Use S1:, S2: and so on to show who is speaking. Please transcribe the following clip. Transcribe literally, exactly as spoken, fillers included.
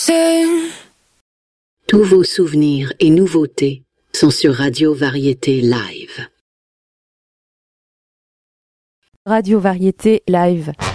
S1: C'est...
S2: Tous vos souvenirs et nouveautés sont sur Radio Variété Live.
S3: Radio Variété Live.